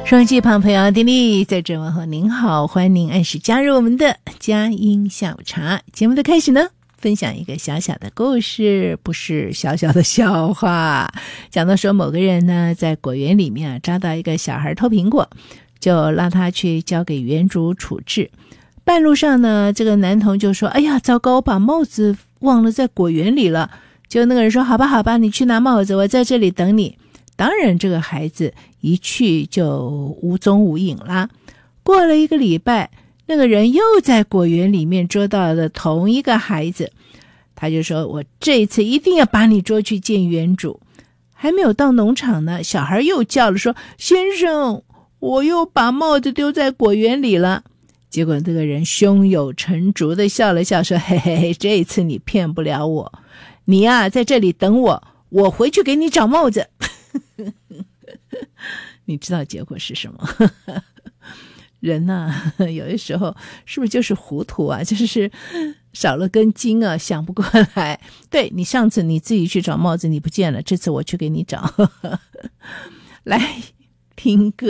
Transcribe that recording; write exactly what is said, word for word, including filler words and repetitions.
收音机旁朋友丁莉在这问候您好，欢迎您按时加入我们的佳音下午茶。节目的开始呢，分享一个小小的故事，不是小小的笑话。讲到说某个人呢在果园里面啊抓到一个小孩偷苹果，就拉他去交给园主处置。半路上呢，这个男童就说，哎呀糟糕，我把帽子忘了在果园里了。就那个人说，好吧好吧，你去拿帽子，我在这里等你。当然这个孩子一去就无踪无影啦。过了一个礼拜，那个人又在果园里面捉到了同一个孩子，他就说，我这一次一定要把你捉去见园主。还没有到农场呢，小孩又叫了说，先生，我又把帽子丢在果园里了。结果这个人胸有成竹的笑了笑说，嘿嘿嘿，这一次你骗不了我，你呀、啊、在这里等我，我回去给你找帽子。你知道结果是什么？人啊，有的时候是不是就是糊涂啊，就是少了根筋啊，想不过来。对，你上次你自己去找帽子你不见了，这次我去给你找。来听歌。